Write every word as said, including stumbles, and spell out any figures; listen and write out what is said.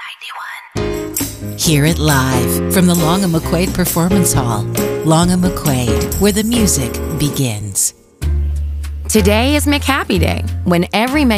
Hear it live from the Long and McQuaid Performance Hall. Long and McQuaid, where the music begins. Today is McHappy Day, when every